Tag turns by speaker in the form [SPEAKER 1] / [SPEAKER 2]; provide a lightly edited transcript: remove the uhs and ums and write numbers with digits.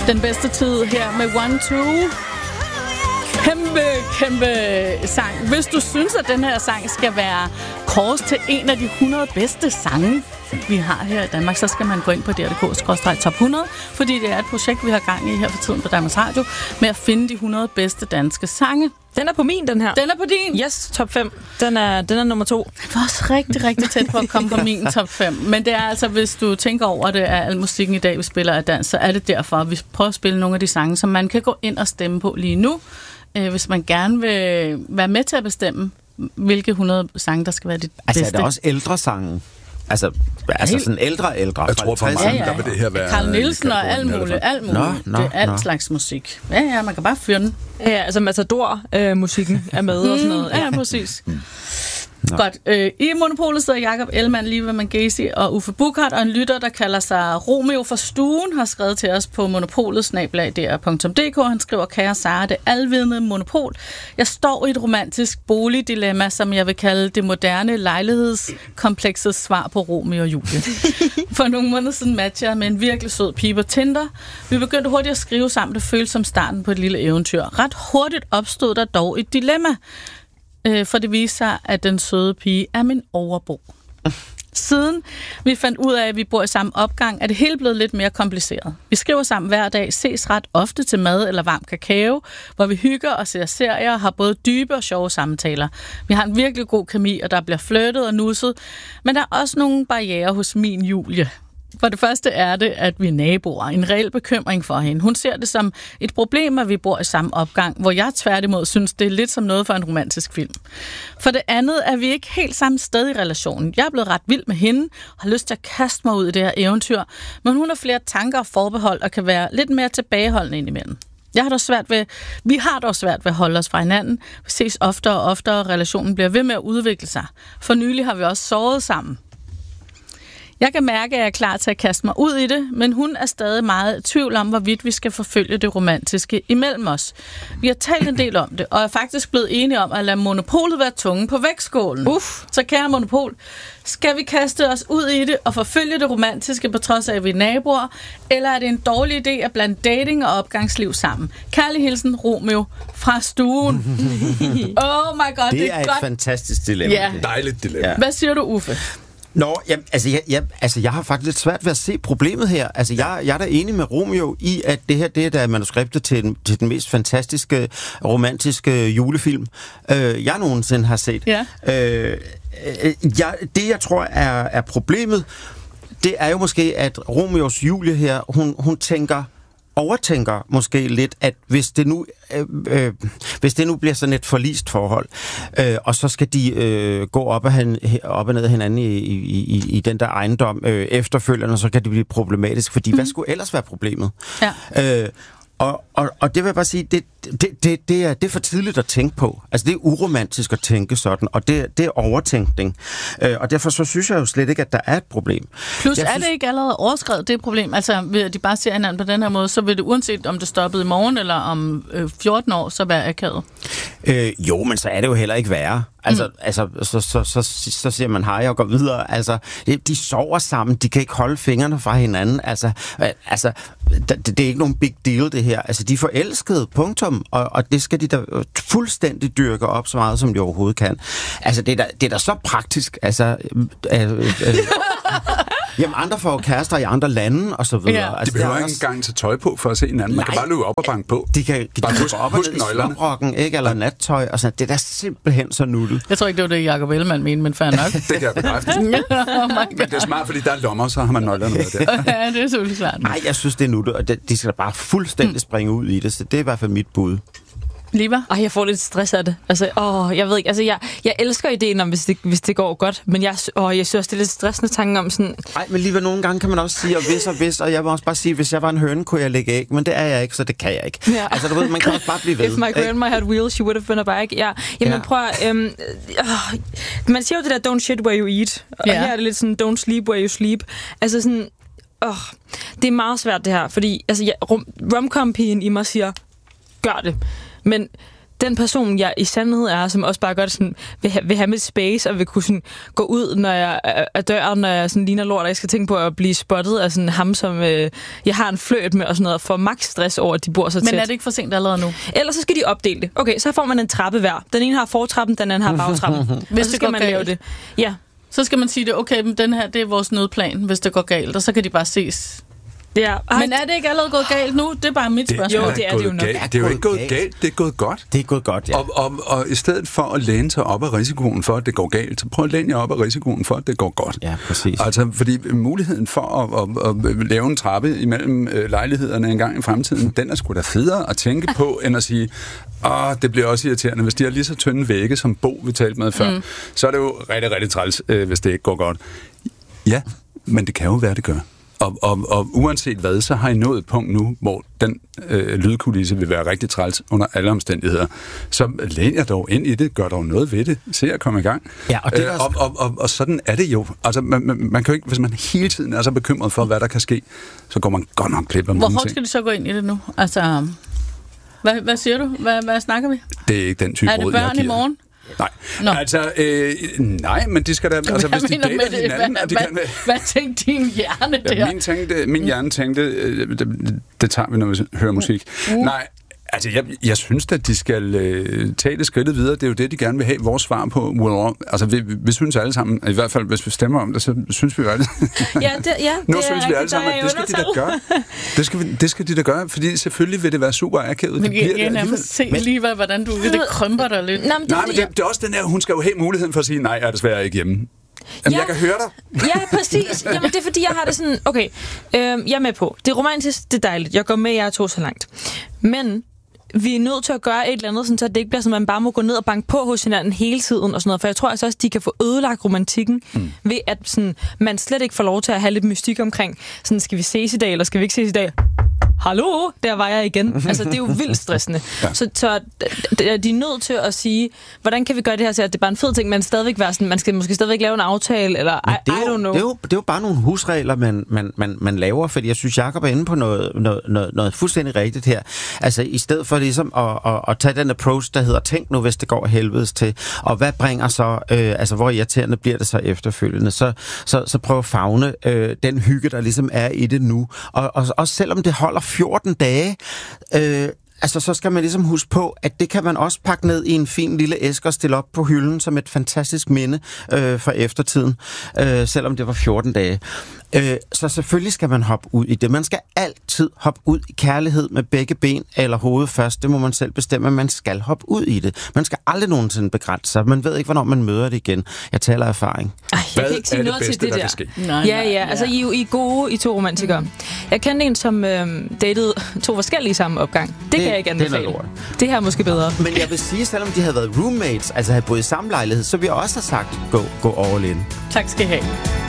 [SPEAKER 1] Den bedste tid her med 1-2. Kæmpe sang. Hvis du synes, at den her sang skal være kåret til en af de 100 bedste sange, vi har her i Danmark, så skal man gå ind på dr.dk/top 100, fordi det er et projekt, vi har gang i her for tiden på Danmarks Radio, med at finde de 100 bedste danske sange.
[SPEAKER 2] Den er på min, den her.
[SPEAKER 1] Den er på din?
[SPEAKER 2] Yes, top 5. Den er nummer 2.
[SPEAKER 1] Det var også rigtig tæt på at komme på min top 5. Men det er altså, hvis du tænker over det, at al musikken i dag, vi spiller af dans, så er det derfor, at vi prøver at spille nogle af de sange, som man kan gå ind og stemme på lige nu, hvis man gerne vil være med til at bestemme, hvilke 100 sange, der skal være de bedste.
[SPEAKER 3] Altså er der også ældre sange? Altså sådan ældre.
[SPEAKER 4] Jeg tror for mange, der vil det her være...
[SPEAKER 1] Carl Nielsen og alt muligt. Det er alt slags musik. Ja, man kan bare fyre den.
[SPEAKER 2] Ja, altså Matador-musikken er med og sådan noget.
[SPEAKER 1] Ja, præcis. Godt. I Monopolet sidder Jakob Ellemann, Liva Manghesi og Uffe Buchert, og en lytter, der kalder sig Romeo fra Stuen, har skrevet til os på monopolet@dr.dk. Han skriver: Kære Sara, det alvidende monopol. Jeg står i et romantisk boligdilemma, som jeg vil kalde det moderne lejlighedskomplekses svar på Romeo og Julie. For nogle måneder siden matchede jeg med en virkelig sød pige på Tinder. Vi begyndte hurtigt at skrive sammen. Det føltes som starten på et lille eventyr. Ret hurtigt opstod der dog et dilemma. For det viser sig, at den søde pige er min overbo. Siden vi fandt ud af, at vi bor i samme opgang, er det hele blevet lidt mere kompliceret. Vi skriver sammen hver dag, ses ret ofte til mad eller varm kakao, hvor vi hygger og ser serier og har både dybe og sjove samtaler. Vi har en virkelig god kemi, og der bliver flirtet og nusset, men der er også nogle barrierer hos min Julie. For det første er det, at vi er naboer. En reel bekymring for hende. Hun ser det som et problem, at vi bor i samme opgang, hvor jeg tværtimod synes, det er lidt som noget for en romantisk film. For det andet er vi ikke helt samme sted i relationen. Jeg er blevet ret vild med hende og har lyst til at kaste mig ud i det her eventyr, men hun har flere tanker og forbehold og kan være lidt mere tilbageholdende indimellem. Vi har dog svært ved at holde os fra hinanden. Vi ses oftere og oftere, og relationen bliver ved med at udvikle sig. For nylig har vi også sovet sammen. Jeg kan mærke, at jeg er klar til at kaste mig ud i det, men hun er stadig meget i tvivl om, hvorvidt vi skal forfølge det romantiske imellem os. Vi har talt en del om det, og er faktisk blevet enige om at lade monopolet være tungen på vægtskålen. Så kære monopol, skal vi kaste os ud i det og forfølge det romantiske på trods af, at vi er naboer, eller er det en dårlig idé at blande dating og opgangsliv sammen? Kærlig hilsen, Romeo fra Stuen. Oh my god,
[SPEAKER 3] det er et
[SPEAKER 1] godt.
[SPEAKER 3] Fantastisk dilemma.
[SPEAKER 1] Ja.
[SPEAKER 4] Dejligt dilemma.
[SPEAKER 1] Ja. Hvad siger du, Uffe?
[SPEAKER 3] Nå, jeg har faktisk lidt svært ved at se problemet her. Altså, jeg er da enig med Romeo i, at det her, det er da manuskriptet til den mest fantastiske, romantiske julefilm, jeg nogensinde har set.
[SPEAKER 1] Ja.
[SPEAKER 3] Det, jeg tror er problemet, det er jo måske, at Romeos Julie her, hun overtænker måske lidt, at hvis det nu bliver sådan et forlist forhold, og så skal de gå op og ned af hinanden i den der ejendom efterfølgende, så kan det blive problematisk, fordi hvad skulle ellers være problemet? Ja. Og det vil jeg bare sige, det er for tidligt at tænke på. Altså, det er uromantisk at tænke sådan, og det er overtænkning. Og derfor så synes jeg jo slet ikke, at der er et problem.
[SPEAKER 1] Plus, er det ikke allerede overskrevet, det problem? Altså, ved de bare ser hinanden på den her måde, så vil det uanset om det stoppede i morgen, eller om 14 år, så være akavet?
[SPEAKER 3] Jo, men så er det jo heller ikke værre. Så siger man hej og går videre. Altså, de sover sammen, de kan ikke holde fingrene fra hinanden. Altså, det er ikke nogen big deal, det her. Altså, de er forelskede, punktum. Og det skal de da fuldstændig dyrke op så meget, som de overhovedet kan. Altså, det er da så praktisk. Altså, jamen, andre får kærester i andre lande, og så videre.
[SPEAKER 1] Ja.
[SPEAKER 3] Altså,
[SPEAKER 4] de behøver ikke engang tage tøj på for at se hinanden. Man kan bare løbe op og banke på.
[SPEAKER 3] De kan gå op og ned i sloprocken, ikke? Eller nattøj, og sådan. Det er da simpelthen så nuttet.
[SPEAKER 1] Jeg tror ikke, det var det, Jakob Ellemann mente, men fair nok.
[SPEAKER 4] Det kan jeg bekræfte. Men det er smart, fordi der er lommer, så har man nøglerne med der.
[SPEAKER 1] Ja, det er selvfølgelig klart.
[SPEAKER 3] Nej, jeg synes, det er nuttet, og de skal da bare fuldstændig springe ud i det, så det er i hvert fald mit bud.
[SPEAKER 1] Liva?
[SPEAKER 2] Jeg får lidt stress af det. Altså, jeg ved ikke. Altså, jeg elsker ideen om, hvis det går godt, men jeg synes også, det er lidt stressende tanke om sådan...
[SPEAKER 3] Nej, men lige nogle gange kan man også sige, og hvis, og jeg må også bare sige, hvis jeg var en høne, kunne jeg lægge æg, men det er jeg ikke, så det kan jeg ikke. Ja. Altså, du ved, man kan også bare blive ved.
[SPEAKER 2] If my grandma had wheels, she would have been a bike. Ja. Jamen, prøv man siger jo det der, don't shit where you eat, og her er det lidt sådan, don't sleep where you sleep. Altså sådan... det er meget svært, det her, fordi altså, romcom-pigen i mig siger, gør det. Men den person, jeg i sandhed er, som også bare gør det sådan, vil have mit space, og vil kunne sådan gå ud, når jeg er døren, når jeg sådan ligner lort, og jeg skal tænke på at blive spottet af sådan ham, som jeg har en fløjt med, og sådan noget, og får max stress over, at de bor så tæt.
[SPEAKER 1] Men er det ikke for sent allerede nu?
[SPEAKER 2] Ellers så skal de opdele det. Okay, så får man en trappe hver. Den ene har fortrappen, den anden har bagtrappen.
[SPEAKER 1] Hvis
[SPEAKER 2] så skal man lave det. Ja.
[SPEAKER 1] Så skal man sige det, okay, men den her, det er vores nødplan, hvis det går galt, og så kan de bare ses.
[SPEAKER 2] Ja.
[SPEAKER 1] Men er det ikke allerede gået galt nu? Det er bare mit spørgsmål.
[SPEAKER 2] Jo, det er det jo nok.
[SPEAKER 4] Det er jo ikke gået galt, det er gået godt.
[SPEAKER 3] Det er gået godt, ja.
[SPEAKER 4] Og i stedet for at læne sig op af risikoen for, at det går galt, så prøv at læne jer op af risikoen for, at det går godt.
[SPEAKER 3] Ja, præcis.
[SPEAKER 4] Altså, fordi muligheden for at lave en trappe imellem lejlighederne en gang i fremtiden, den er sgu da federe at tænke på, end at sige, det bliver også irriterende. Hvis de har lige så tynde vægge, som Bo vi talte med før, så er det jo rigtig, rigtig træls, hvis det ikke går godt. Ja, men det kan jo være, det gør. Og uanset hvad, så har I nået et punkt nu, hvor den lydkulisse vil være rigtig træls under alle omstændigheder. Så læn jer dog ind i det, gør dog noget ved det, se at komme i gang.
[SPEAKER 3] Ja, og, det
[SPEAKER 4] og sådan er det jo. Altså, man kan jo ikke, hvis man hele tiden er så bekymret for, hvad der kan ske, så går man godt nok glip af mange ting.
[SPEAKER 1] Hvor hårdt skal de så gå ind i det nu? Altså, hvad siger du? Hvad snakker vi?
[SPEAKER 4] Det er ikke den type råd, jeg giver.
[SPEAKER 1] Er det børn i morgen?
[SPEAKER 4] Nej, nej, men de skal da, altså hvis de dater hinanden, og de kan...
[SPEAKER 1] Hvad tænkte din hjerne der?
[SPEAKER 4] Min hjerne tænkte, det tager vi, når vi hører musik. Nej, altså jeg synes at de skal tage det skridtet videre. Det er jo det, de gerne vil have vores svar på. Altså vi synes alle sammen, i hvert fald hvis vi stemmer om det, så synes vi jo alle. Nu synes vi alle sammen, at det skal de da gøre. Det skal de da gøre, fordi selvfølgelig vil det være super akavet.
[SPEAKER 1] Men jeg kan se lige, hvordan du det krymper dig lidt.
[SPEAKER 4] Nej, men det er også den der, hun skal jo have muligheden for at sige, nej, jeg er desværre ikke hjemme. Jamen, jeg kan høre dig.
[SPEAKER 2] Ja, præcis. Jamen, det er fordi, jeg har det sådan, okay, jeg er med på. Det er romantisk, det er dejligt. Jeg går med jer to så langt. Men vi er nødt til at gøre et eller andet, så det ikke bliver sådan, at man bare må gå ned og banke på hos hinanden hele tiden og sådan noget. For jeg tror altså også, at de kan få ødelagt romantikken ved, at sådan, man slet ikke får lov til at have lidt mystik omkring, sådan, skal vi ses i dag, eller skal vi ikke ses i dag? Hallo, der var jeg igen. Altså, det er jo vildt stressende. Ja. Så de er nødt til at sige, hvordan kan vi gøre det her til, at det er bare en fed ting, men stadigvæk være sådan, man skal måske stadigvæk lave en aftale, eller I don't know.
[SPEAKER 3] Det er jo bare nogle husregler, man laver, fordi jeg synes, Jacob er inde på noget fuldstændig rigtigt her. Altså, i stedet for ligesom at tage den approach, der hedder, tænk nu, hvis det går helvedes til, og hvad bringer så, altså, hvor irriterende bliver det så efterfølgende, så prøv at favne den hygge, der ligesom er i det nu. Og også selvom det holder 14 dage, altså så skal man ligesom huske på, at det kan man også pakke ned i en fin lille æske og stille op på hylden som et fantastisk minde for eftertiden, selvom det var 14 dage. Så selvfølgelig skal man hoppe ud i det. Man skal altid hoppe ud i kærlighed med begge ben eller hovedet først. Det må man selv bestemme, men man skal hoppe ud i det. Man skal aldrig nogensinde begrænse sig. Man ved ikke, hvornår man møder det igen. Jeg taler erfaring.
[SPEAKER 2] Jeg kan ikke sige noget til det der. Nej. Altså I er gode, I to romantikere. Jeg kendte en, som datede to forskellige samme opgang. Det kan jeg ikke anbefale. Det her er måske bedre.
[SPEAKER 3] Men jeg vil sige, selvom de havde været roommates, altså havde boet i samme lejlighed, så vil jeg også have sagt, gå all in.
[SPEAKER 1] Tak skal I have.